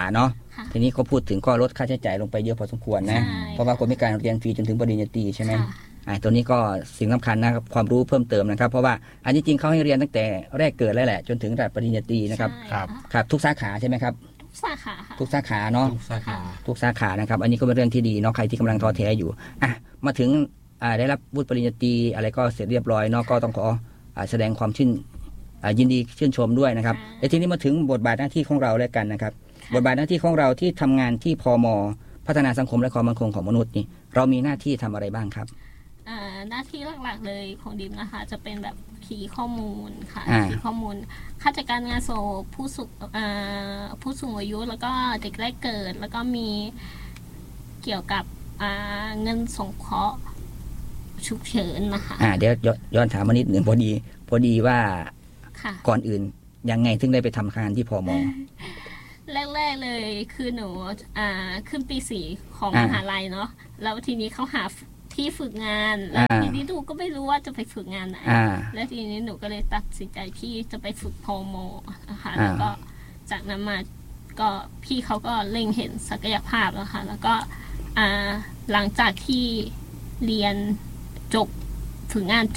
ทีนี้เขาพูดถึงก็ลดค่าใช้จ่ายลงไปเยอะพอสมควรนะเพราะว่าคนพิการเรียนฟรีจนถึงปริญญาตรีใช่ไหมอ่าตัวนี้ก็สิ่งสำคัญนะครับความรู้เพิ่มเติมนะครับเพราะว่าอันนี้จริงเขาให้เรียนตั้งแต่แรกเกิดแล้วแหละจนถึงระดับปริญญาตรีนะครับครับครับทุกสาขาใช่ไหมครับทุกสาขาค่ะทุกสาขาเนาะทุกสาขาทุกสาขานะครับอันนี้ก็เป็นเรื่องที่ดีเนาะใครที่กำลังท้อแท้อยู่อ่ะมาถึงอ่าได้รับวุฒิปริญญาตรีอะไรก็เสร็จเรียบร้อยเนาะก็ต้องขออ่าแสดงความชื่นอ่ายินดีชื่นชมด้วยนะครับและทีนี้มาถึงบทบาทหน้าที่ของเราแล้วกันนะครับบทบาทหน้าที่ของเราที่ทำงานที่พม.พัฒนาสังคมและความมั่นคงของมนุษย์นี่เรามีหน้าที่ทำอะไรบ้างครับหน้าที่หลักๆเลยของดิมนะคะจะเป็นแบบคีย์ข้อมูลค่ะคีย์ข้อมูลค่าจัดการงานศพผู้สูงผู้สูงอายุแล้วก็เด็กแรกเกิดแล้วก็มีเกี่ยวกับเงินสงเคราะห์ฉุกเฉินนะคะอ่าเดี๋ยวย้อนถามมานิดหนึ่งพอดีพอดีว่าก่อนอื่นยังไงถึงได้ไปทำงานที่พม. แรกๆเลยคือหนูอ่าขึ้นปีสี่ของมหาลัยเนาะแล้วทีนี้เขาหาที่ฝึกงานแล้วทีนี้หนูก็ไม่รู้ว่าจะไปฝึกงานไหนแล้วทีนี้หนูก็เลยตัดสินใจพี่จะไปฝึกพม.นะคะแล้วก็จากนั้นมาก็พี่เขาก็เล็งเห็นศักยภาพแล้วค่ะแล้วก็อ่าหลังจากที่เรียนจบฝึกงาน